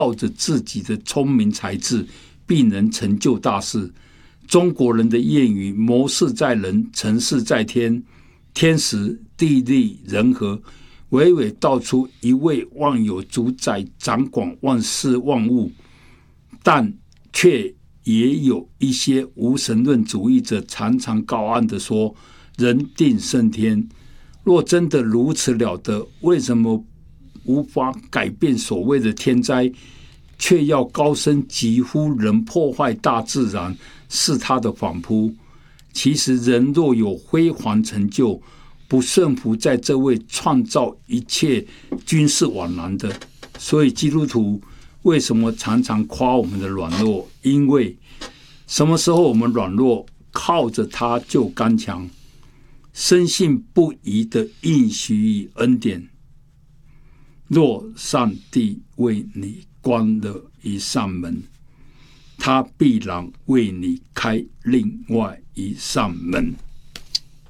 靠着自己的聪明才智，必能成就大事。中国人的谚语谋事在人，成事在天，天时地利人和，娓娓道出一位万有主宰，掌管万事万物。但却也有一些无神论主义者常常高傲地说，人定胜天。若真的如此了得，为什么无法改变所谓的天灾，却要高声疾呼人破坏大自然是他的反扑？其实人若有辉煌成就，不顺服在这位创造一切均是枉然的。所以基督徒为什么常常夸我们的软弱？因为什么时候我们软弱，靠着他就刚强，深信不疑的应许与恩典。若上帝为你关了一扇门，他必然为你开另外一扇门。